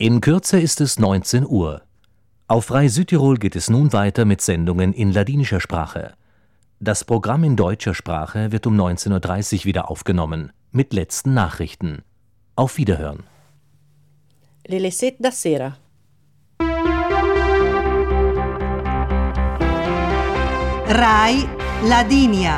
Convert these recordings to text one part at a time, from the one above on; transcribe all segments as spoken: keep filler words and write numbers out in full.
In Kürze ist es neunzehn Uhr. Auf Frei Südtirol geht es nun weiter mit Sendungen in ladinischer Sprache. Das Programm in deutscher Sprache wird um neunzehn Uhr dreißig wieder aufgenommen, mit letzten Nachrichten. Auf Wiederhören. Le set da sera. Rai Ladinia.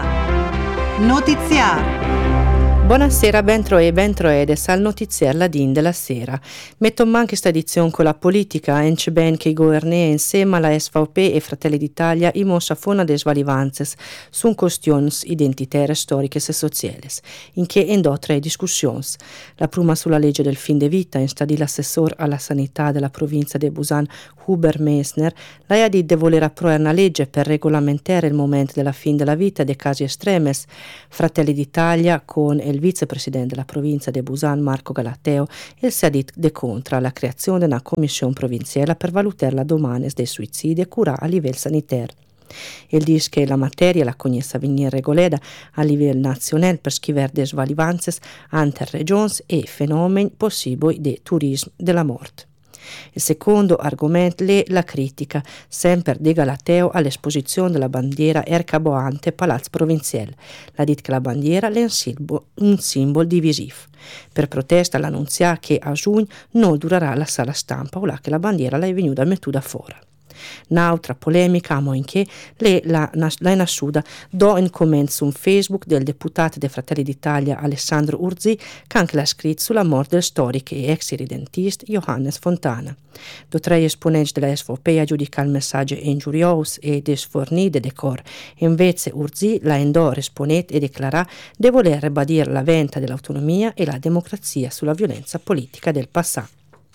Notiziario. Buonasera, bentro e bentroedes al notiziar Ladin della sera. Metto manche questa edizione con la politica, ence ben che i governi insieme alla S V P e Fratelli d'Italia i mossa fona des valivanzes sun questions identitaire, storiche e sociali, in che endò tre discussioni. La prima sulla legge del fin de vita, in stadi l'assessor alla sanità della provincia de Busan, Huber Meissner, lei ha detto di voler approvare una legge per regolamentare il momento della fin della vita dei casi estremes. Fratelli d'Italia, con il vicepresidente della provincia di Busan, Marco Galateo, il si ha detto de contra la creazione di una commissione provinciale per valutare la domanda dei suicidi e cura a livello sanitario. Il dice che la materia la cognessa venire regolata a livello nazionale per scrivere delle svalivanze ante regioni e fenomeni possibili di turismo della morte. Il secondo argomento è la critica, sempre di Galateo, all'esposizione della bandiera ercaboante Palazzo Provinciale. La dit che la bandiera è un simbolo, un simbolo divisivo. Per protesta l'annunzia che a giugno non durerà la sala stampa o là che la bandiera l'è venuta mettuta fuori. Un'altra polemica amo in che le la, la è nasciuta do in commento su Facebook del deputato dei Fratelli d'Italia Alessandro Urzi che anche l'ha scritto sulla morte del storico e ex iridentista Johannes Fontana. Do tre esponenti della S V P a giudicare il messaggio ingiurioso e disfornì de decor. Invece Urzi la indò risponete e declarà di voler ribadire la venta dell'autonomia e la democrazia sulla violenza politica del passato.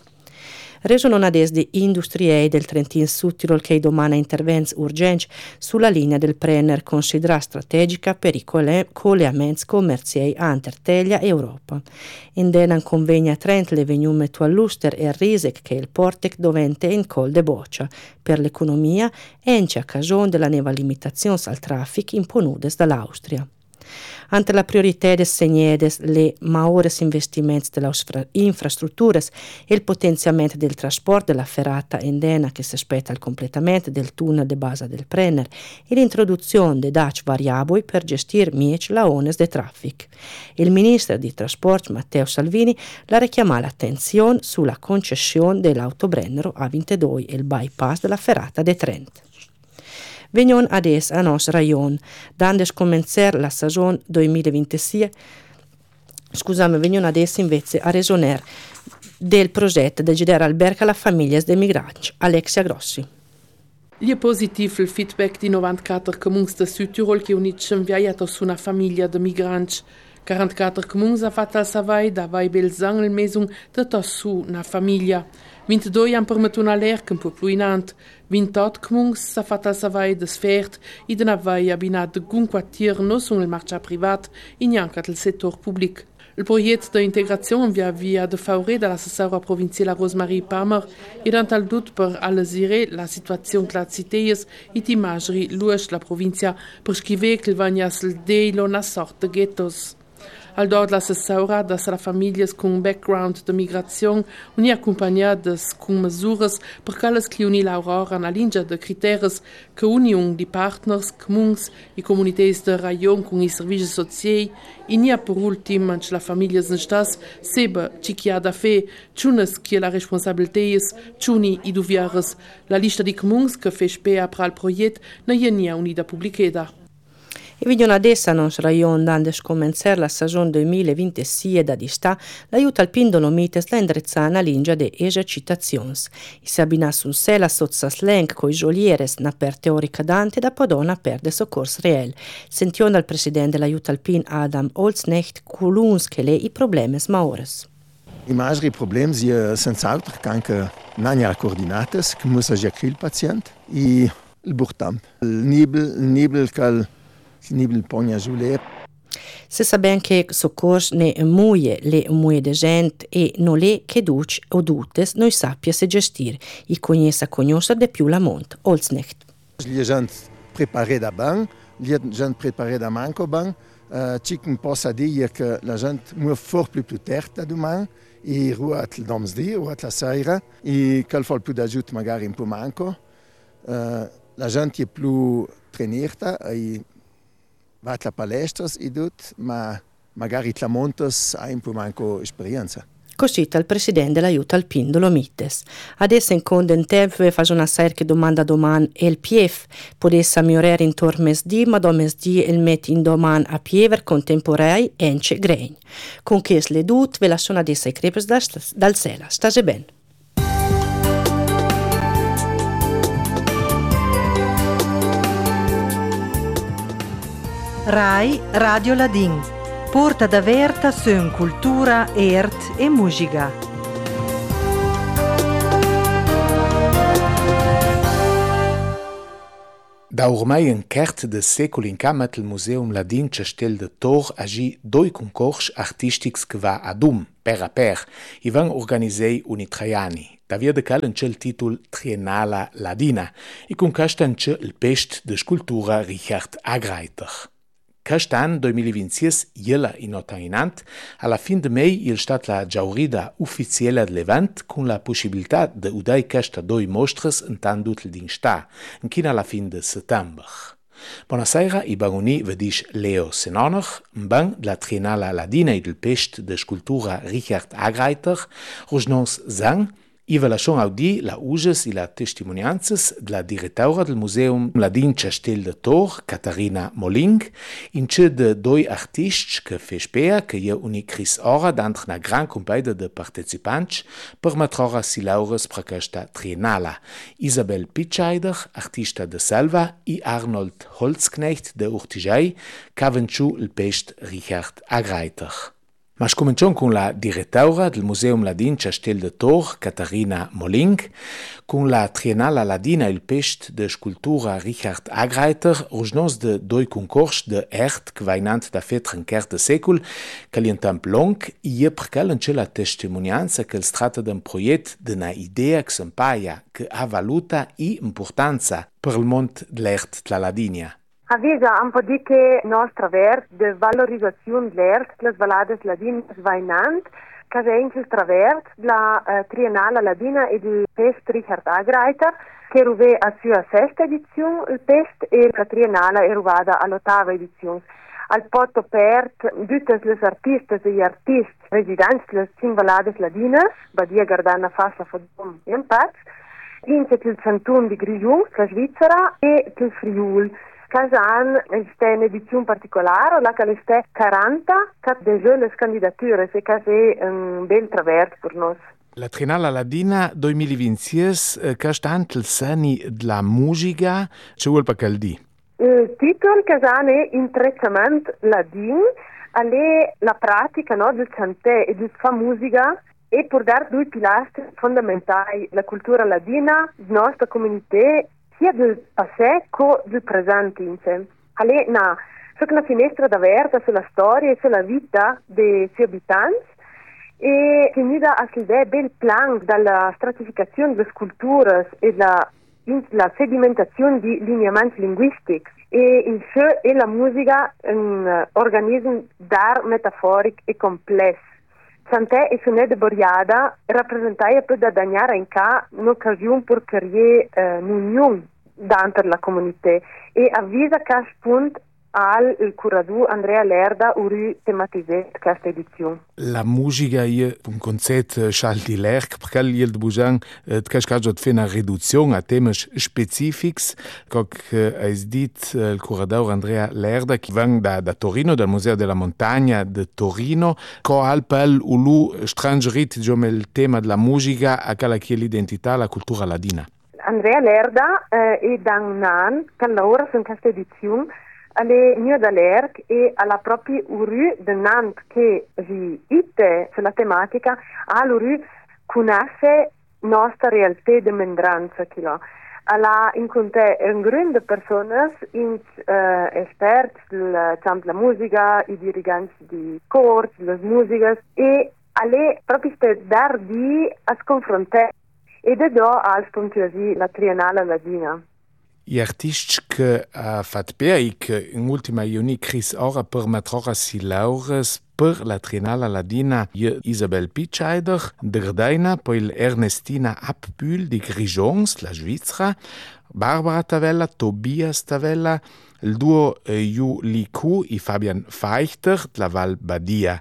Reso non ades di industriei del Trentin Südtirol che domana interventi urgenti sulla linea del Brenner considera strategica per i collegamenti commerciali ante Teglia e Europa. In denan convegna Trent le venume all'Uster e Risek che il Portec dovente in col de boccia per l'economia e in occasione della neva limitazione al traffico imponudes dall'Austria. Ante la priorità des segnedes, le maures investimenti delle infrastrutture e il potenziamento del trasporto della ferrata endena che si aspetta il completamento del tunnel de base del Brenner e l'introduzione di daci variabili per gestire miec la ones de traffic. Il ministro di trasporto Matteo Salvini la richiama l'attenzione sulla concessione dell'autobrennero A ventidue e il bypass della ferrata de Trent. Veniamo adesso a nos rayon, dando cominciare la stagione duemilaventisei, scusami, veniamo adesso invece a resonare del progetto da girare alberga alla famiglia dei migranti, Alexia Grossi. Gli è positivo il feedback di novantaquattro comuni da Südtirol che uniscono viaggiato su una famiglia di migranti. quarantaquattro comuni ha fatto il savai da vai belzang il mesung da tossu una famiglia. ventidue hanno permesso una lerca un po' più in ant. ventotto comuni ha fatto il savai da sfert e da vai abbinato un quartiere non sul marcia privato e neanche del settore pubblico. Il progetto di integrazione via via de favorire dall'assessora provinciale Rosemarie Palmer e dans al doute per alleggerire la situazione classiteis e di maggiori luce la provincia per scrivere che il vagnassel deilo una sorta de ghettos. Al dort l'assessora das la famiglie con un background de migrazione uni accompagnades con misure per che le cliuni l'aurora una linea de criteri che union di partners, comuns e comunità de rayon con i servizi sociali e nia per ultimo anche la famiglia in stas sebe ci chi ha da fe ciunes che la responsabilità is ciuni i duviares la lista di comuns che fe spea per il progetto na nia unida pubblicata. E vediamo adesso non rayon dando cominciare la stagione duemilaventisei da di sta l'aiuto al pindonomites la indrezzare una linea de esercitazioni. E si abbina sul sé la sozza slang coi jolieres na per teorica dante da podona per de soccorso real. Sentiamo dal presidente dell'aiuto alpin Adam Olsnecht culuns che le i problemi maures. I maggiori problemi sono senz'altro anche non coordinate, che musa già il paziente, e il burtamp, il nibel, il nibel che nibel pogna giulè. Se sa ben che soccorso ne muoie le muoie de gente e non le che duce o dutes noi sappia se gestire i cognessa cognosa de più la mont Olsnecht. Gli gente preparé da ban, gli gente preparé da manco ban, uh, ci possa dire che la gente muove for più più terta domani e ruot il domsdì, ruot la sera, e quel fa più d'aiuto magari un po' manco. Uh, la gente è più trainata e va a palestra e tutto, ma magari la montas ha un po' manco esperienza. Così il presidente l'aiuta al Pindolo Mittes. Adesso in conto in tempo e fa una serie che domanda domani e il P F potesse migliorare intorno mesdì, ma do mesdì il met in domani a piever contemporei ence grein. Con che le dut ve la sono adesso i crepes da, dal sela. Stase ben. Rai Radio Ladin. Porta da verta su cultura, art e musica. Da ormai un quart de secol in camat il Museum Ladin Castel de Tor agi doi concorsi artistics che va ad um, per a per, i van organisei uni tre anni. Da via de cal in cel titol Triennala Ladina, e con castan ce il pest de scultura Richard Agreiter. Quest'anno duemilaventisei, iela in ottantinant, alla fin de mei il stat la giaurida ufficiella de Levant con la possibilità de udai questa doi mostres in tandut il din sta, in china alla fin de settembre. Buonasera, i baroni vedis Leo Senoner, in ban de la Triennala Ladina e del pest de scultura Richard Agreiter, rojnons sang, I ve lasciamo audì la uges e la testimonianzas de la direttora del Museum Ladin Castel de Tor, Katharina Moling, in ce de doi artisti che fe spea che je unicris ora d'antre una gran compaida de partecipanti per matrora si laures per questa triennala. Isabel Pitscheider, artista de Selva, e Arnold Holzknecht de Urtigei, cavenciu il pest Richard Agreiter. Mas cominciamo con la direttora del Museum Ladin Castel de Tor, Katharina Moling, con la Triennala Ladina il pest de scultura Richard Agreiter, orignos de doi concorsi de art che vainant da fet un quart de secol, che li un temp long, e je percal in la testimonianza che si tratta d'un proiect de una idea che s'empaia, che ha valuta e importanza per il mondo dell'art della Ladinia. Aveva un po' di che nostra ver de valorizzazione dell'art delle valades ladine svainant, che è in travers la uh, Triennala Ladina e del pest Richard Agreiter, che ruve a sua sesta edizione il pest e la Triennala è ruvata all'ottava edizione. Al potto pert tutte le artiste e gli artisti residenti delle cinque valades ladinas, Badia Gardana Fassa Fodom e Impaz, vince il Canton di Grigiun, la Svizzera, e il Friul. Casan è un'edizione particolare, la che è quaranta, che déjà le candidature, e che è un bel traverso per noi. La Triennala Ladina duemilaventisei, che sta il seni della musica, ce vuol per di? Il titolo che è Intrecciamento Ladin, è la pratica no, del cantè e del fa musica e per dare due pilastri fondamentali, la cultura ladina, la nostra comunità, sia del passato che del presente. È una, una finestra aperta sulla storia e sulla vita dei suoi abitanti e che mi dà l'idea del plan dalla stratificazione delle sculture e la, la sedimentazione di lineamenti linguistici e in sé e la musica un organismo d'arte metaforico e complesso. Sant'è e sonè de Boriada rappresentava per da dagnare in ca un'occasione per creare eh, un'unione dentro la comunità e avvisa che spunt al il curador Andrea Lerda uri tematizzato questa edizione. La musica è un concetto scialdi lerc, perché il bujan di cascaggio fa una riduzione a temi specifici, come ha detto il curador Andrea Lerda, che viene da, da Torino, dal Museo della Montagna di Torino, che ha pel ulu strangerit il tema della musica a quella che è l'identità, la cultura ladina. Andrea Lerda eh, è da un anno che lavora su questa edizione alle New dall'Erc e alla propria Uru de Nantes che si ite sulla tematica all'Uru conosce nostra realtà di mendranza che là. Alla incontra un gruppo di persone in uh, esperti del campo della musica, i dirigenti di corsi, delle musiche e alle proprio dar di a sconfrontare e da do al spunto la Triennala Ladina. Gli artisti che ha fatto bene, che in ultima ioni Chris ora per matrora si laures per la Triennale Ladina Isabel Pitscheider, de Grdaina, poi Ernestina Appbühl di Grigions, la Svizzera, Barbara Tavella, Tobias Tavella, il duo Yu Li Ku e Fabian Feichter, la Val Badia.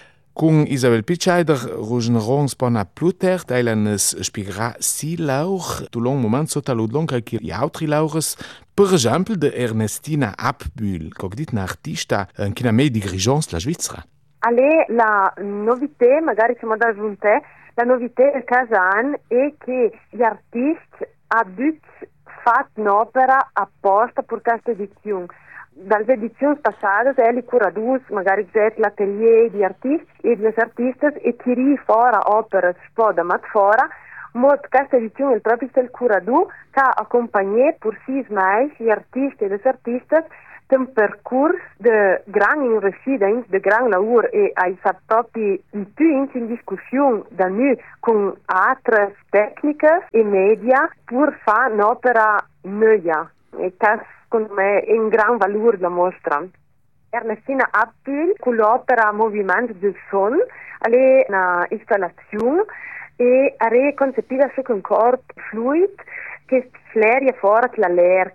Con Isabel Pitscheider rugnerons bona Pluter, deilenes spiegherà si lauch, tu long moment sota l'udlong che gli altri laures, per esempio de Ernestina Appbühl, cogdit artista in china me di Grigions, la Svizzera. Alle la novità, magari siamo da giunte, la novità del Casan è che gli artisti hanno fatto un'opera apposta per questa edizione. Dalle edizioni passate, li curadus, magari c'è l'atelier di artisti e delle artiste e tiri fuori opere spoda mat fora, mod questa edizione il proprio il curadu che accompagna per si mai gli artisti e le artiste un percorso di gran inresidenza, di gran lavoro e hai fatto proprio in più in discussione da noi con altre tecniche e media per fare un'opera nuova. E questo secondo me è un gran valore la mostra. Ernestina Appbühl con l'opera Movimento del Son è una installazione e è concepita su un corpo fluido che fleria fuori dall'aria.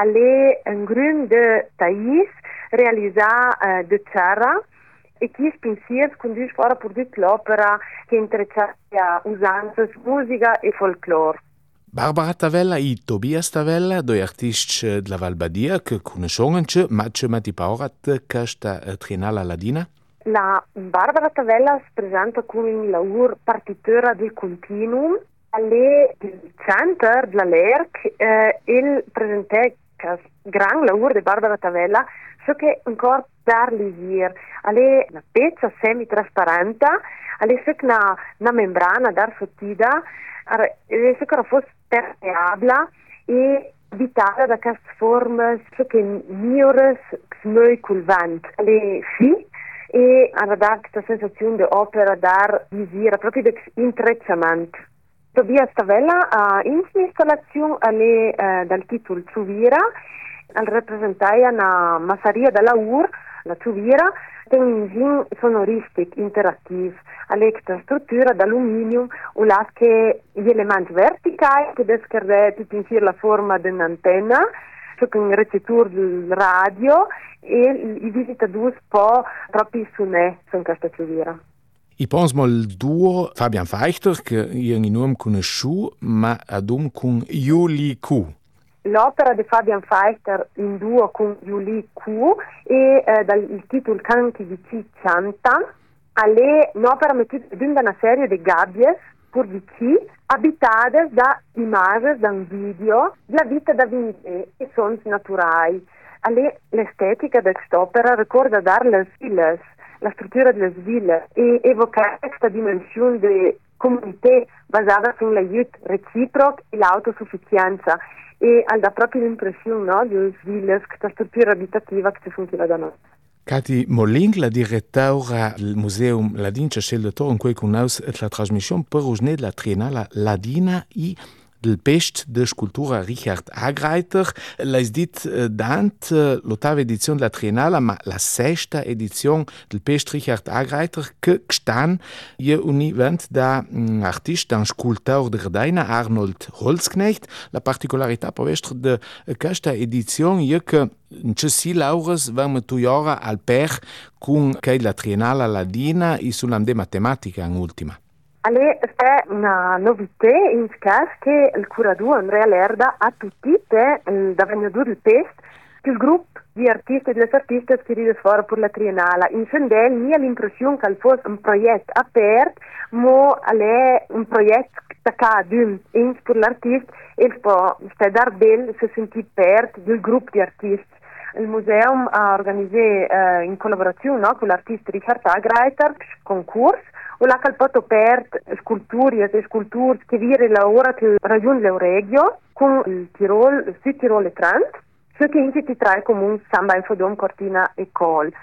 È un gruppo di Thais realizzato uh, da Terra e che pensieri conduce fuori per tutta l'opera che intreccia usanze, musica e folklore. Barbara Tavella e Tobias Tavella, due artisti della Val Badia che conoscono, ma c'è di paura di questa Triennale Ladina? La Barbara Tavella si presenta con il lavoro partitura del continuum. Alle il centro della L E R C eh, il presente il gran lavoro di Barbara Tavella, so che ancora dar lisir. Alle una pezza semi-trasparente, alle so che una, una membrana dar sottida, alle so che fosse permeabile e abitata da queste forme, so che migliores smoi col vento. Alle sì, e ha dato questa sensazione di opera dar lisir, proprio di intrecciamento. Tobias Tavella ha uh, in installazione alle, uh, dal titolo Ciuvira, al rappresentare una massaria della U R, la Ciuvira, è un ingegno sonoristico interattivo, alle questa struttura d'alluminio, un che gli elementi verticali che descrive tutto in la forma di un'antenna, c'è un recitore del radio e i visitatori può proprio suonare su questa Ciuvira. I pensmo il duo Fabian Feichter, che io non conosco, ma adum con Yu Li Ku. L'opera di Fabian Feichter in duo con Yu Li Ku e eh, dal il titolo Canti di C Chanta, è un'opera mettita in una serie di gabbie per di C, abitate da immagini, da un video, della vita da vivere e suoni naturali. Alle l'estetica di quest'opera ricorda dare le villas, la struttura delle ville e evocare questa dimensione di comunità basata sull'aiuto reciproco e l'autosufficienza e ha da proprio l'impressione, no, delle ville, questa struttura abitativa che funziona da noi. Cati Molling, la direttora del Museum Ladin Cescel de Tor, in cui con noi la trasmissione per uscire la Triennale Ladina e del pest de scultura Richard Agreiter. L'hai dit dant l'ottava edizione della Triennale, ma la sesta edizione del pest Richard Agreiter che stan je univent da un artista, un scultor de Grdaina, Arnold Holzknecht. La particolarità povestre de questa edizione è che c'è si laures vam tu jora al per con che la Triennale Ladina e sull'amde matematica in ultima. Alle è una novità in caso che il curatore Andrea Lerda ha tutti da venerdì del pest il gruppo di artisti e delle artiste che ride fuori per la Triennale. In Sendel mi ha l'impressione che fosse un progetto aperto, ma è un progetto da cadun in per l'artista e può stare bene se sentì aperto del gruppo di artisti. Il museum ha organizzato eh, in collaborazione, no, con l'artista Richard Agreiter concorso o l'ha calpato per sculture e sculture che vire la ora che raggiunge l'Euregio con il Tirol, il Sud Tirol e Trent, ciò che in ti trae come un samba in Fodom, Cortina e Col.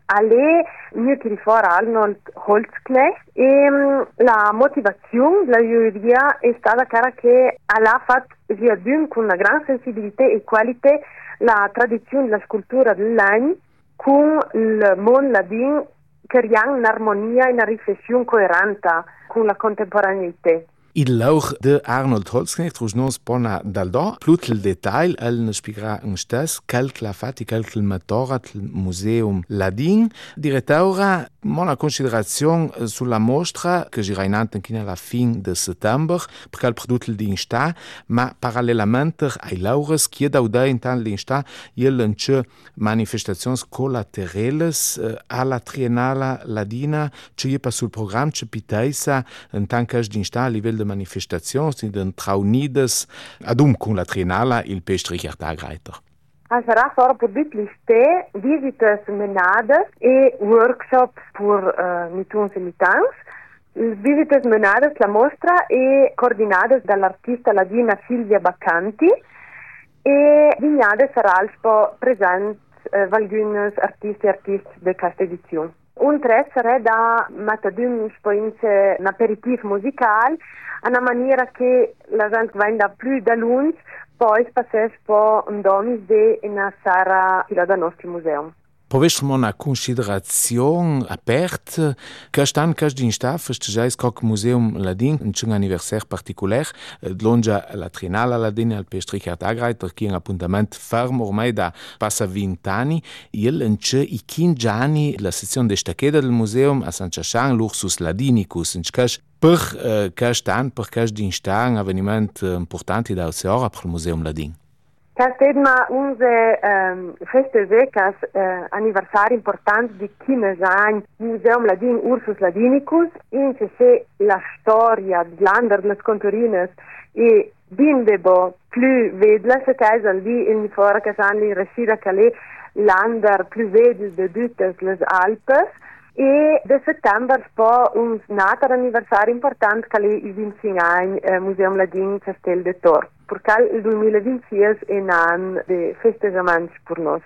alle mio che rifora Arnold Holzknecht e la motivazione della giuria è stata cara che ha fatto riadun con una gran sensibilità e qualità la tradizione della scultura del legno con il mondo ladino che riang un'armonia e una riflessione coerente con la contemporaneità. Il lauch de Arnold Holzknecht rusnos pona daldò plutel detail el ne spigra un stes calc la fati calc il matorat il museum ladin direttaura mona considerazione sulla mostra che gira in anche alla fin de settembre perché il prodotto din sta ma parallelamente ai laures che da uda in tal din sta jelence manifestazioni collaterales alla triennale ladina che je pas sul programma che pitaisa en tancas din sta a livello manifestazioni in den traunides adum con la triennale il pestricher tagreiter. Sarà solo per tutte visites menades e workshops per uh, mituns e mitans. Visites menades, la mostra è coordinata dall'artista ladina Silvia Baccanti e vignade sarà alspo present uh, valgunes artisti e artisti de questa edizione. Un tre sarà da matadun spoinze un aperitif musical, una maniera che la gente venda più da lunch, poi spasses po un domis de una sara fila da nostro museo. Povesmo una considerazione aperta che stan che din sta festejais coc museum ladin un anniversaire particolare dlongia la triennale ladin al Pestricher Tagreiter che un appuntamento fermo ormai da passa venti anni il ence i quindici anni la sezione de stacheda del museum a San Ciascian l'Ursus Ladinicus in cash per uh, castan per cas din sta un avvenimento importante da Oceora per il museum ladin. Castegma unse ähm, festese cas äh, anniversari importante di Chimesan Museum Ladin Ursus Ladinicus in se la storia dell'ander delle contorines e bindebo più vedla se casa lì in fora casan li resida calé l'ander più vedel de tutte le Alpes e de settembre po un nato anniversario importante che il venticinque eh, Museum Ladin Castel de Tor. Perché il duemilaventisei è un anno di festeggiamenti per noi.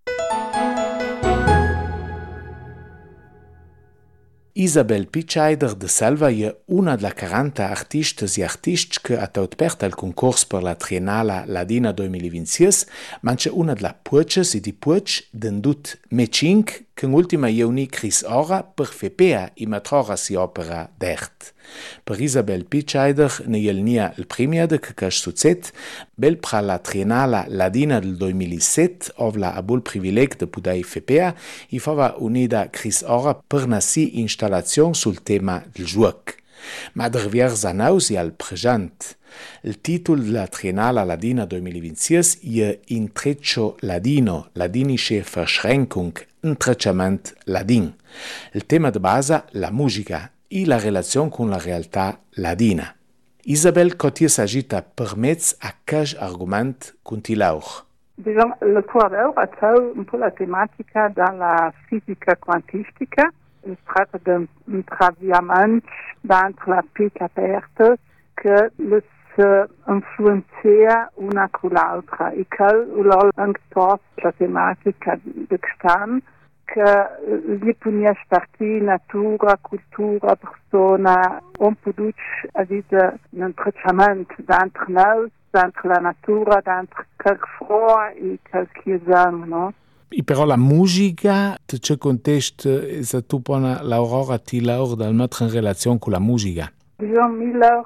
Isabel Pitscheider de Salva è una delle quaranta artisti e artisti che ha aperto il concorso per la Triennale Ladina duemilaventisei, ma c'è una delle pucces e di puc d'endut Mecink che in ultima ioni Chris Ora per fepea i matrora si opera d'ert. Per Isabel Pitscheider ne jelnia il premiade che cash succet, bel pra la Triennale Ladina del duemilasette ovla abul privileg de pudai fepea, i fava unida Chris Ora per nasi installazione sul tema del gioc. Ma derviers anausi al present. Il titolo della Triennale Ladina duemilaventisei è Intreccio Ladino, ladinische Verschränkung, intrecciament ladin. Il tema de base, la musica e la relazione con la realtà ladina. Isabel Cotier s'agita per mezzo a quel argomento contilauch. Diciamo, il tuo lavoro ha un po' la tematica dalla fisica quantistica. Si tratta di un traviamento entre la pic aperta che si influenzia una con l'altra e che è anche la tematica di quest'anno che gli punisce partire natura, cultura, persona, un produce a dire un intrecciamento dentro noi, dentro la natura, dentro quel froid e quel chiesano, no? E però la musica, in che contesto se tu poni l'Aurora ti laur dal mettere in relazione con la musica? Diciamo,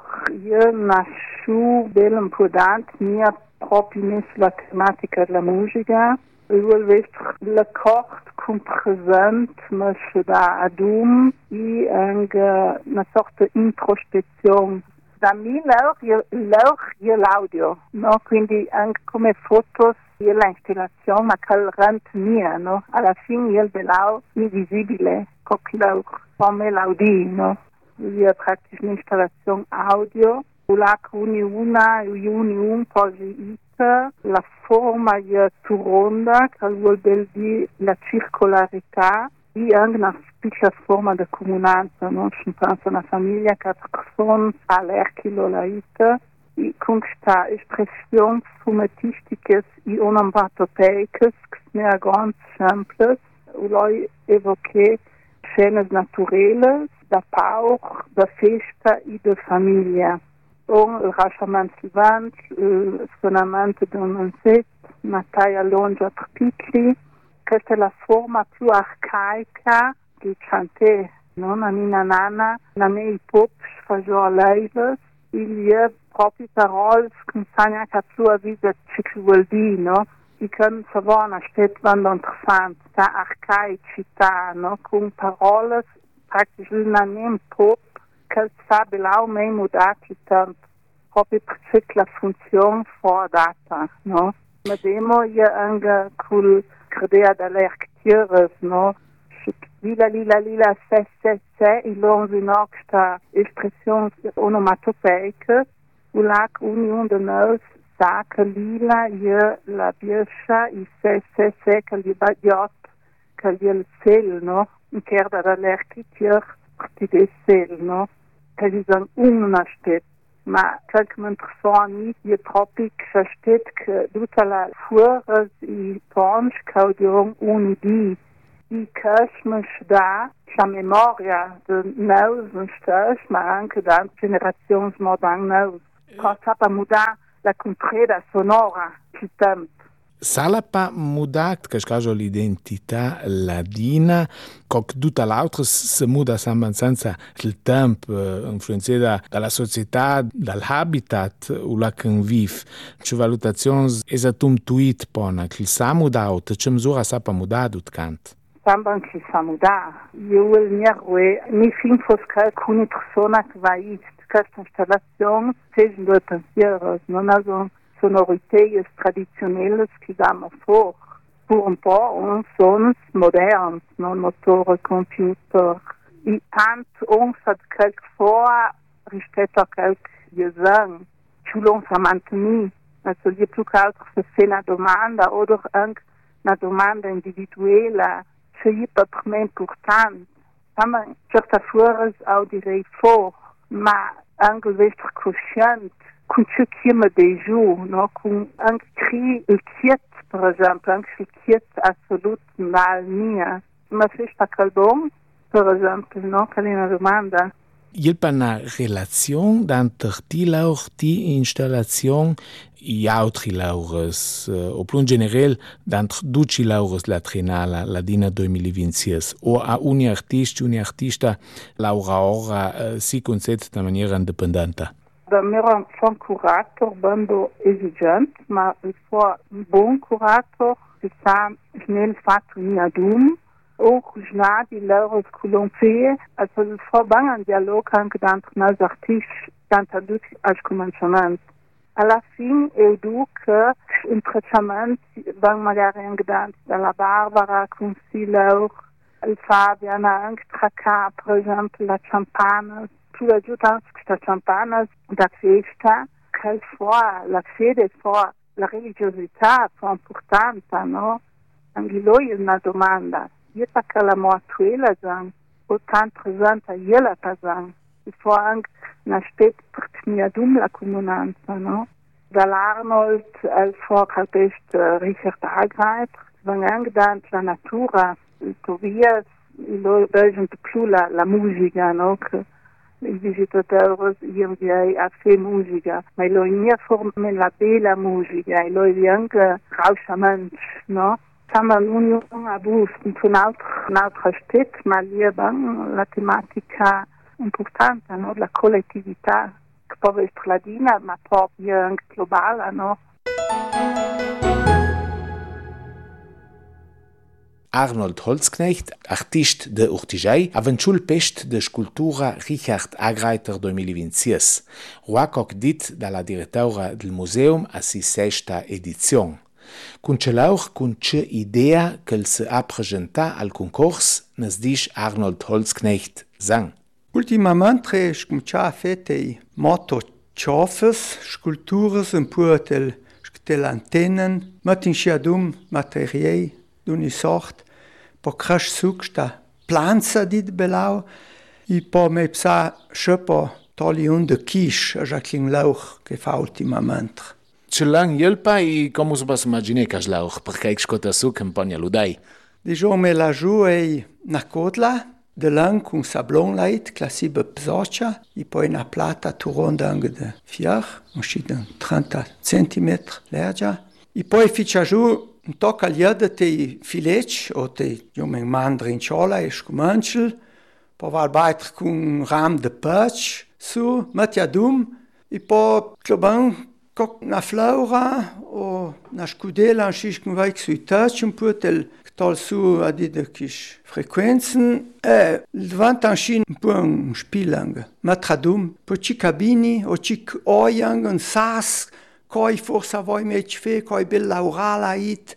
io nasco ben importante, mia proprio messo la tematica della musica. Io vedo l'accordo con presente, ma c'è da adum e anche una sorta di introspezione. Da me io io l'audio, no? Quindi anche come fotos io l'installazione, ma che rende mia, no? Alla fine io vedo invisibile, come come l'audi, no? Io praticamente un'installazione audio, la cuni una, uni un po' di la forma è turonda, che vuol dire la circolarità, e anche una piccola forma di comunanza, no? Si pensa a una famiglia che persone all'erchilo la vita, e con questa espressione fumettistica e onomatopeica, che sono ganz semplici, uloi evoqué cenas naturales, da pauch, da festa e da família. On il rachamento silvant, il suonamento di un manzet, una taia longa per piccoli. Questa è la forma più arcaica di cantare, no? La nina nana, la mia pop, sfagio leives, il y a proprio parole che insegna che sua vita ci vuol dire, no? Die können verwonnen, steht wann interessant, da arcaicità, no? Con parole praktisch il nanem pop, che sa belau mei mudati tant, proprio perché la funzione fu data, no? Ma demo io anche col credea dall'architecture, no? Lila, lila, lila, se, se, se, il loro sta espressione onomatopeica, u lac union de nous, sa che lila, io la biescia, i se, se, se, che li badiot, che li il sel, no? In kerda dall'architecture, die des sel, no? Che li sono una steht. Ma quel che mi interessa è proprio che steht che tutta la fuori i ponch che odiano un'idea. I Kirchmisch da, la memoria de neus und stöch, ma anche da generazioni moderne neus. Cosa pa muda la compreda sonora ci temp. Salapa mudat, che scaso l'identità ladina, coc tutta l'altra se muda senza il tempo, influenzata dalla società, dall'habitat u la che vive. Ci valutazioni esatum tuit pona, che il sa mudaut, che misura sa pa mudat cant. Samban ci sa muda. Io il mio mi fin fos che alcune persone che va ist, questa installazione, sejn due pensieri, non also sonorités traditionelles che danno vor. Pur un po' un sons moderns, non motore computer. I tant uns hat qualche vor rispetto a qualche gesang. Ci l'on sa mantenere. Also io più che altro se fa una domanda o anche una domanda individuale. C'è per me importante. Ma certa fuori au direi for, ma anche essere cosciente con ciò che mi dei giù, no? Con anche cri il chiet, per esempio, anche il chiet assoluto mal mia. Ma se sta calbon, per esempio, no? Che è una domanda. Il pa una relazione entre ti laur, ti installazione e altri laures, o più in generale, entre duci laures la trinala, la Dina duemilaventisei, o a uni artisti, uni artista laura ora uh, si concetta in maniera indipendente. Da me un curator bando esigente, ma il suo buon curator si sa schnell fatto in adum, auch die Laura Colombie, also il suo bang dialogo anche entre nos artisti, tanto tutti al cominciamento. Alla fine io dico che intrecciamenti vanno magari anche dalla Barbara con Silaur, il Fabian anche tra per esempio la Campana, più aiuta anche questa Campana da festa, che fa la fede, fa la religiosità, fa importante, no? Anche lui è una domanda. Io che la mortuela sang, o tanto presente io la pasang. Il faut anche una specie per tenere dum la comunanza, no? Dall'Arnold, il faut calpest Richard Agreiter, van anche la natura, il Tobias, il belgio più la, la musica, no? Che i visitatori ieri a fe musica, ma lo in mia forma la bella musica, e lo è anche rauschament, no? Siamo un'unione a bus, in un'altra stetta, ma lì è la tematica importante, no? La collettività, che può essere ladina, ma proprio anche globale, no? Arnold Holzknecht, artist de Urtigai, avanciul pest de scultura Richard Agreiter duemilaventisei, ruacoc dit dalla direttora del museum a si sesta edizione. Cun celauch cun ce idea che se ha presenta al concors, nes disch Arnold Holzknecht sang. Ultimamente scumcia fete moto ciofes, sculturas un pur tel tel antennen, matin schiadum materiei d'uni sort, po crash sucsta planza dit belau, i po me psa schöpo toli un de quiche, a Jacqueline Lauch che fa ultimamente. Ce lang jelpa i come si può immaginare che lauch, perché ich scota su campagna ludai. Dijon me la giù na codla, de lang con sablon leit, classibe psoccia, e poi una plata turonda anche de fior, uscita trenta centimetri larga, e poi ficcia giù un tocca liada te filec, o te jumen mandrinciola e scumancel, poi va al baiter con un ram de perch su, metti ad um, e poi kloban coc na flaura o na scudela an schischken vaik sui touch un po tel tol su a di de kisch frequenzen e levant an schin un po un spielange matradum po ci cabini o ci oyang un sas coi forsa voi mech fe coi bel laurala it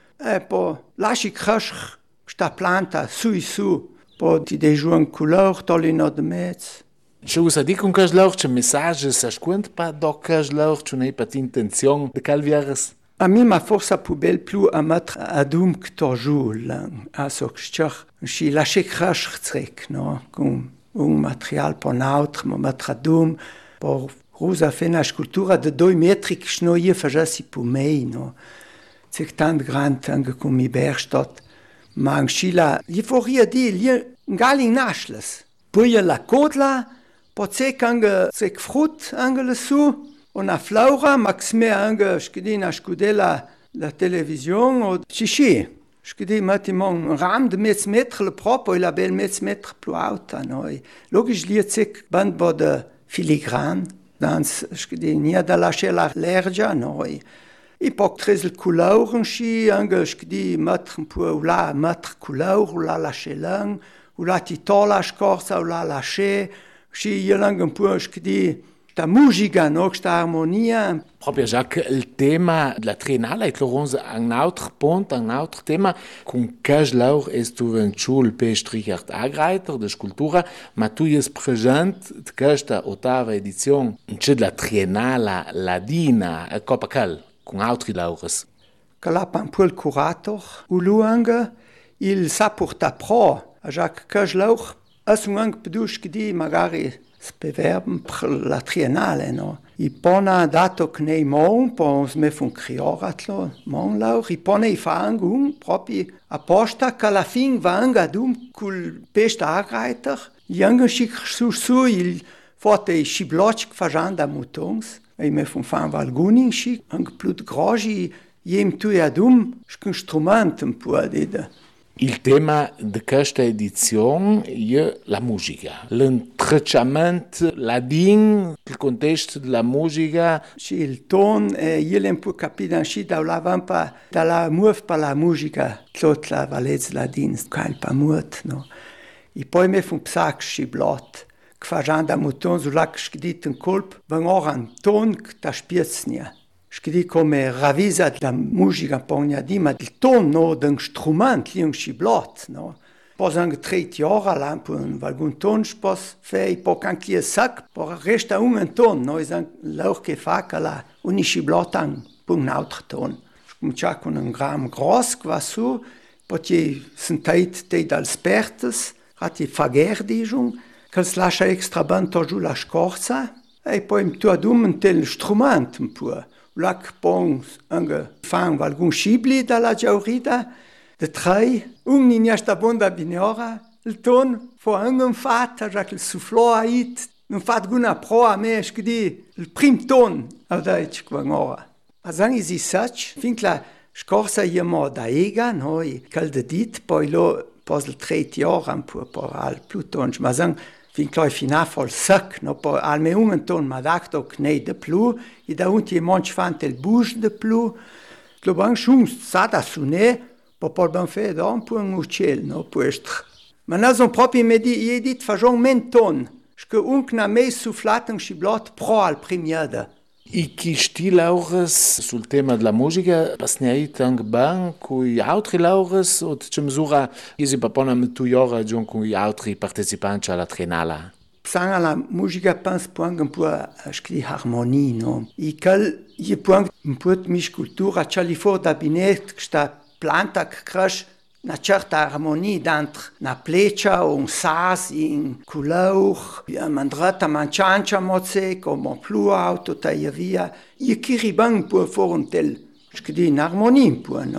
e po lasci crash sta planta sui su po di de juan couleur tolino de metz. Ce usa di con cas lauch message sa scuent pa do cas lauch nei pat intenzion de calvieres. A mi ma forsa pu bel plu a mettre adum que tojul a so chach si la crash trek no con un material po neutre ma mettre adum por rosa fena scultura de doi metri schnoie fajasi pu mei no c'est tant grand ange con mi berstadt ma schila li foria di li galing nashles poi la codla poce ange sec frut ange su una flaura maxime ange schedi na scudela la television o chichi schedi matimon ram de metz metre le propre la belle metz metre plus alta noi logisch li sec band bo de filigran dans schedi nia da la chela lergia noi i poc tresel couleur chi ange schedi metre pour la metre couleur la la chelang ou la titola scorsa ou la lâcher și el anche un po' di sta musica, no, sta armonia. Proprio Jacques, il tema della triennale è Laurence un altro punto, un altro tema, con che laur è tu venciul per Richard Agreiter de scultura, ma tu es present di questa ottava edizione c'è la triennale ladina, a Copacal, con altri laures. Che l'ha un po' il curator, u lu anche il sa porta pro, a Jacques che laur es un anche pedus che di magari bewerben per la triennale, no? I pona dato che nei mon, pons me fun crioratlo, mon laur, i pona i fa anche un proprio apposta che alla fin va anche ad un col pesta Agreiter, gli anche schick su su il forte i scibloc facendo mutons, e me fun fan valgunin schick, anche più grogi, jem tu ad um, schick strument un po' dida. Il tema di questa edizione è la musica, l'intrecciamento ladin, il contesto della musica. Sì, il tono, io l'ho un po' capito anche dalla vampa, dalla muove per la musica, tutta la valezza ladin, che è muot, no? E poi mi fa un psac sciblot, che facendo a muton, sulla che scedito un colpo, va ora un tono che ti spieznia. Schedi come ravisa la musica pogna di ma il tono d'un strument li un sciblot no pos anche tre ora lampo un valgun ton spos fei po anche sac por resta un ton no is lauch che fa la un sciblot an un altro ton comincia con un gram gros qua su poti sentait te dal spertes hat i fagerdijung che lascia extra banto giù la scorza e poi tu adum un tel strument un po' Lac pons anche fan alcun scibli dalla giaurita de tre un in sta bonda binora il ton fo anche un fat già che il soufflò ait non fat guna pro a me schdi il prim ton a dai quangora a sangi si sach fin la scorsa io mo da ega noi calde dit poi lo pos il tre ora un po' por al pluton ma sang fin clar fina vol sac no po alme un ton ma d'acto knei de plu i da unti e monch fante il bouche de plu lo ban shum sa da sune po por ban fe da un po un ucel no puestr ma na son proprio medi i dit fajon menton che un na me soufflaten schiblot pro al premiada I chi sti laures sul tema della musica pasneit anche ban con gli altri laures o c'è misura che si propone a tu ora giù con gli altri partecipanti alla triennale? Sang alla musica pens puang un po' a scri harmonie no I cal je puang un po' mi cultura c'è li for da binet sta planta crash una certa armonie d'entre na plecia o un sas in couleur, a mandrata manciancia moze, come più auto taia via, e che riban un po' for un tel, che di in armonie un po', no?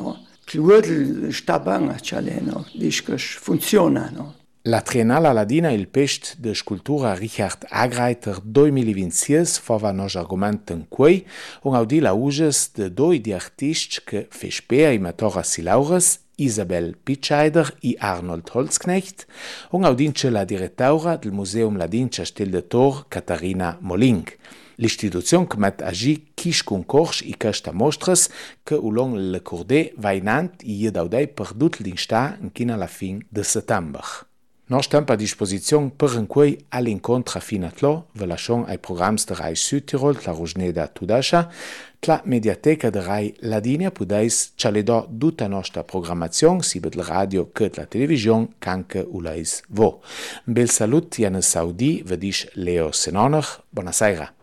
Cludel sta bene, no? Dice che funziona, no? La Triennale Aladina il pest de scultura Richard Agreiter duemilaventisei fava nos argumenten quei un audi la uges de doi di artists che fespea i Matora Silaures, Isabel Pitscheider e Arnold Holzknecht, un audince la direttaura del Museum Ladin Castel de Tor, Katharina Moling. L'istituzione che met agi chisch concorsi i questa mostres che ulong le cordè vainant i iedaudei perdut l'insta in china la fin de settembre. Nos tempo a disposizione per un quei all'incontra fino a tlo, ve lasciamo ai programmi de Rai Südtirol, la Rugneda Tudascia, la mediateca de Rai Ladinia pudeis cialedò tutta nostra programmazione, sia per la radio che la televisione, canche ulais vo. Un bel salut, Janne Saudi, vedis Leo Senoner, buonasera.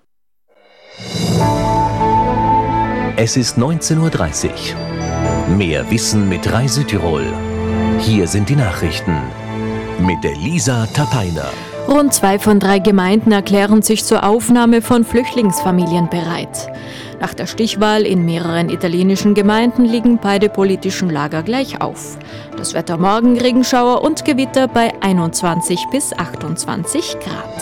Es ist neunzehn Uhr dreißig. Mehr Wissen mit Rai Südtirol. Hier sind die Nachrichten mit der Lisa Tapeiner. Rund zwei von drei Gemeinden erklären sich zur Aufnahme von Flüchtlingsfamilien bereit. Nach der Stichwahl in mehreren italienischen Gemeinden liegen beide politischen Lager gleich auf. Das Wetter morgen Regenschauer und Gewitter bei einundzwanzig bis achtundzwanzig Grad.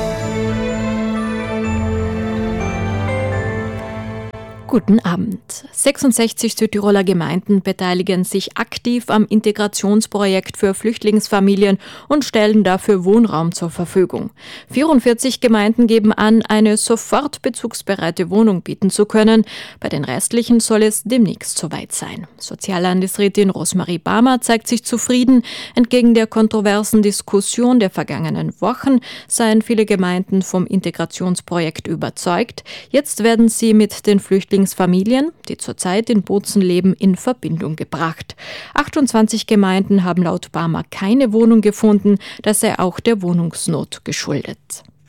Guten Abend. sechsundsechzig Südtiroler Gemeinden beteiligen sich aktiv am Integrationsprojekt für Flüchtlingsfamilien und stellen dafür Wohnraum zur Verfügung. vierundvierzig Gemeinden geben an, eine sofort bezugsbereite Wohnung bieten zu können. Bei den restlichen soll es demnächst soweit sein. Soziallandesrätin Rosmarie Barmer zeigt sich zufrieden. Entgegen der kontroversen Diskussion der vergangenen Wochen seien viele Gemeinden vom Integrationsprojekt überzeugt. Jetzt werden sie mit den Flüchtlingen Familien, die zurzeit in Bozen leben, in Verbindung gebracht. achtundzwanzig Gemeinden haben laut Barmer keine Wohnung gefunden, das sei auch der Wohnungsnot geschuldet.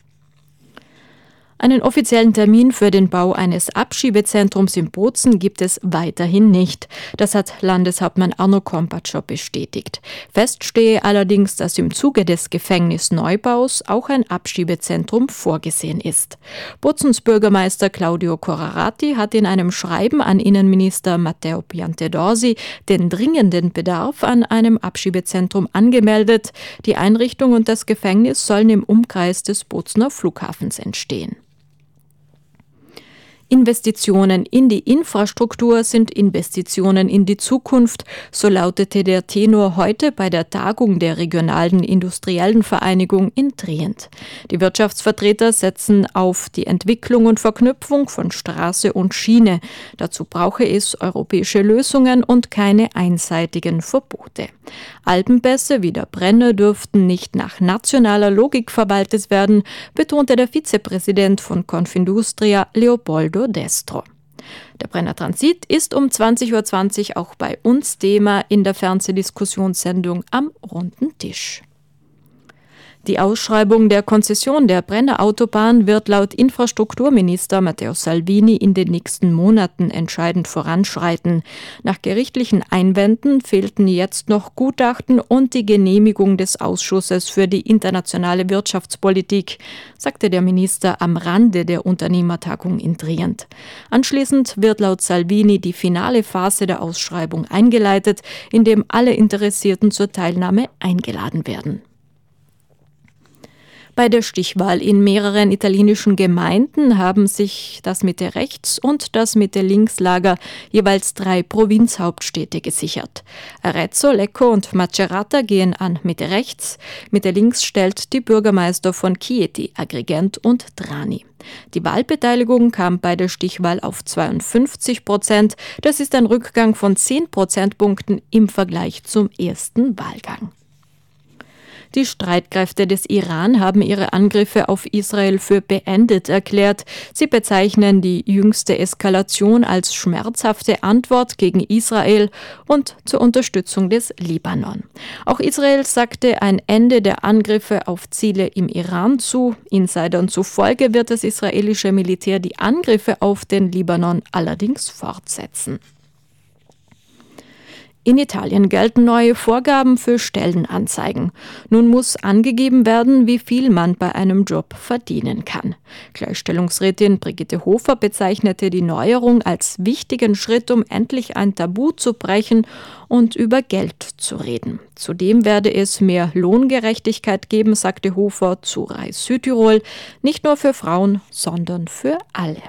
Einen offiziellen Termin für den Bau eines Abschiebezentrums in Bozen gibt es weiterhin nicht. Das hat Landeshauptmann Arno Kompatscher bestätigt. Fest stehe allerdings, dass im Zuge des Gefängnisneubaus auch ein Abschiebezentrum vorgesehen ist. Bozens Bürgermeister Claudio Corrarati hat in einem Schreiben an Innenminister Matteo Piantedosi den dringenden Bedarf an einem Abschiebezentrum angemeldet. Die Einrichtung und das Gefängnis sollen im Umkreis des Bozener Flughafens entstehen. Investitionen in die Infrastruktur sind Investitionen in die Zukunft, so lautete der Tenor heute bei der Tagung der regionalen industriellen Vereinigung in Trient. Die Wirtschaftsvertreter setzen auf die Entwicklung und Verknüpfung von Straße und Schiene. Dazu brauche es europäische Lösungen und keine einseitigen Verbote. Alpenpässe wie der Brenner dürften nicht nach nationaler Logik verwaltet werden, betonte der Vizepräsident von Confindustria Leopoldo Destro. Der Brenner Transit ist um zwanzig Uhr zwanzig auch bei uns Thema in der Fernsehdiskussionssendung Am runden Tisch. Die Ausschreibung der Konzession der Brenner Autobahn wird laut Infrastrukturminister Matteo Salvini in den nächsten Monaten entscheidend voranschreiten. Nach gerichtlichen Einwänden fehlten jetzt noch Gutachten und die Genehmigung des Ausschusses für die internationale Wirtschaftspolitik, sagte der Minister am Rande der Unternehmertagung in Trient. Anschließend wird laut Salvini die finale Phase der Ausschreibung eingeleitet, in dem alle Interessierten zur Teilnahme eingeladen werden. Bei der Stichwahl in mehreren italienischen Gemeinden haben sich das Mitte-Rechts- und das Mitte-Links-Lager jeweils drei Provinzhauptstädte gesichert. Arezzo, Lecco und Macerata gehen an Mitte-Rechts. Mitte-Links stellt die Bürgermeister von Chieti, Agrigent und Trani. Die Wahlbeteiligung kam bei der Stichwahl auf zweiundfünfzig Prozent. Das ist ein Rückgang von zehn Prozentpunkten im Vergleich zum ersten Wahlgang. Die Streitkräfte des Iran haben ihre Angriffe auf Israel für beendet erklärt. Sie bezeichnen die jüngste Eskalation als schmerzhafte Antwort gegen Israel und zur Unterstützung des Libanon. Auch Israel sagte ein Ende der Angriffe auf Ziele im Iran zu. Insidern zufolge wird das israelische Militär die Angriffe auf den Libanon allerdings fortsetzen. In Italien gelten neue Vorgaben für Stellenanzeigen. Nun muss angegeben werden, wie viel man bei einem Job verdienen kann. Gleichstellungsrätin Brigitte Hofer bezeichnete die Neuerung als wichtigen Schritt, um endlich ein Tabu zu brechen und über Geld zu reden. Zudem werde es mehr Lohngerechtigkeit geben, sagte Hofer zu Reis Südtirol, nicht nur für Frauen, sondern für alle.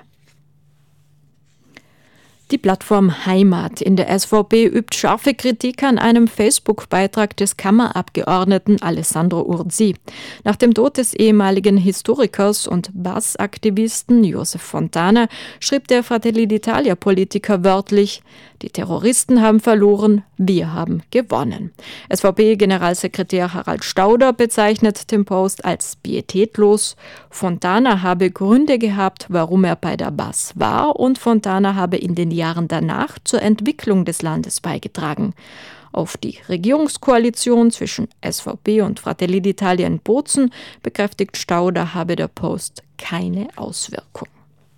Die Plattform Heimat in der S V P übt scharfe Kritik an einem Facebook-Beitrag des Kammerabgeordneten Alessandro Urzi. Nach dem Tod des ehemaligen Historikers und Bass-Aktivisten Josef Fontana schrieb der Fratelli d'Italia-Politiker wörtlich: Die Terroristen haben verloren, wir haben gewonnen. S V P-Generalsekretär Harald Stauder bezeichnet den Post als pietätlos. Fontana habe Gründe gehabt, warum er bei der Bass war, und Fontana habe in den Jahren danach zur Entwicklung des Landes beigetragen. Auf die Regierungskoalition zwischen S V P und Fratelli d'Italia in Bozen bekräftigt Stauder, habe der Post keine Auswirkung.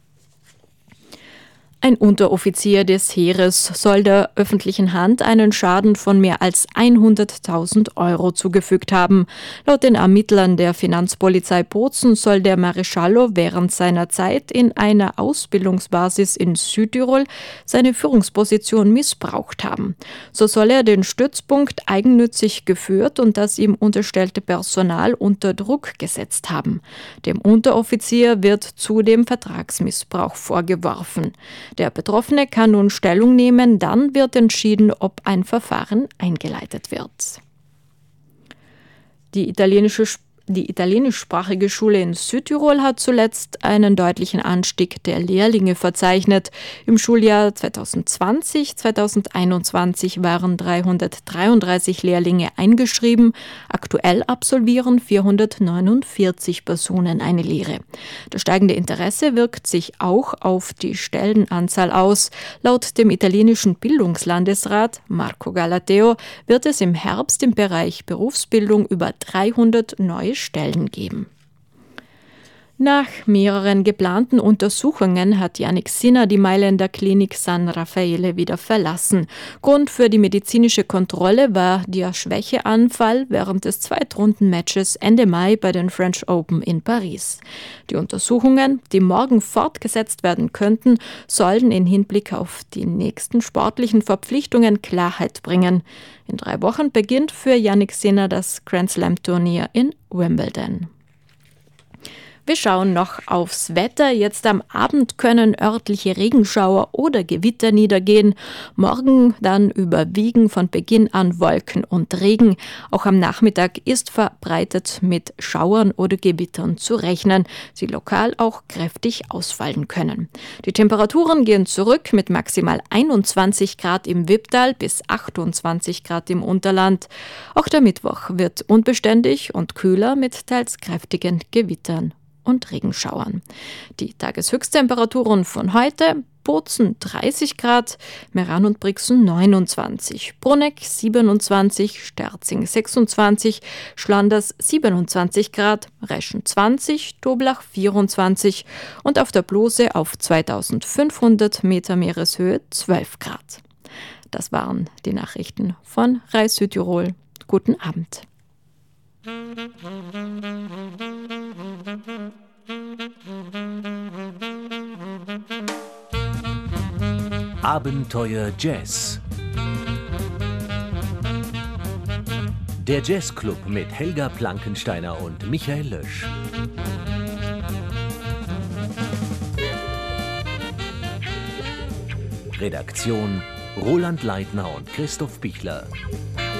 Ein Unteroffizier des Heeres soll der öffentlichen Hand einen Schaden von mehr als hunderttausend Euro zugefügt haben. Laut den Ermittlern der Finanzpolizei Bozen soll der Maresciallo während seiner Zeit in einer Ausbildungsbasis in Südtirol seine Führungsposition missbraucht haben. So soll er den Stützpunkt eigennützig geführt und das ihm unterstellte Personal unter Druck gesetzt haben. Dem Unteroffizier wird zudem Vertragsmissbrauch vorgeworfen. Der Betroffene kann nun Stellung nehmen, dann wird entschieden, ob ein Verfahren eingeleitet wird. Die italienische Die italienischsprachige Schule in Südtirol hat zuletzt einen deutlichen Anstieg der Lehrlinge verzeichnet. Im Schuljahr zweitausendzwanzig zweitausendeinundzwanzig waren dreihundertdreiunddreißig Lehrlinge eingeschrieben. Aktuell absolvieren vierhundertneunundvierzig Personen eine Lehre. Das steigende Interesse wirkt sich auch auf die Stellenanzahl aus. Laut dem italienischen Bildungslandesrat Marco Galateo wird es im Herbst im Bereich Berufsbildung über dreihundert neue Stellen geben. Nach mehreren geplanten Untersuchungen hat Jannik Sinner die Mailänder Klinik San Raffaele wieder verlassen. Grund für die medizinische Kontrolle war der Schwächeanfall während des Zweitrundenmatches Ende Mai bei den French Open in Paris. Die Untersuchungen, die morgen fortgesetzt werden könnten, sollen in Hinblick auf die nächsten sportlichen Verpflichtungen Klarheit bringen. In drei Wochen beginnt für Jannik Sinner das Grand Slam-Turnier in Wimbledon. Wir schauen noch aufs Wetter. Jetzt am Abend können örtliche Regenschauer oder Gewitter niedergehen. Morgen dann überwiegen von Beginn an Wolken und Regen. Auch am Nachmittag ist verbreitet mit Schauern oder Gewittern zu rechnen, die lokal auch kräftig ausfallen können. Die Temperaturen gehen zurück mit maximal einundzwanzig Grad im Wipptal bis achtundzwanzig Grad im Unterland. Auch der Mittwoch wird unbeständig und kühler mit teils kräftigen Gewittern und Regenschauern. Die Tageshöchsttemperaturen von heute: Bozen dreißig Grad, Meran und Brixen neunundzwanzig, Bruneck siebenundzwanzig, Sterzing sechsundzwanzig, Schlanders siebenundzwanzig Grad, Reschen zwanzig, Toblach vierundzwanzig und auf der Blose auf zweitausendfünfhundert Meter Meereshöhe zwölf Grad. Das waren die Nachrichten von Reis Südtirol. Guten Abend. Abenteuer Jazz. Der Jazzclub mit Helga Plankensteiner und Michael Lösch. Redaktion Roland Leitner und Christoph Bichler.